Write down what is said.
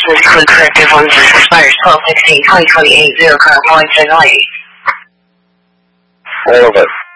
Click corrective on this expires 12/16/2028. 0 current calling signal 8. All of it.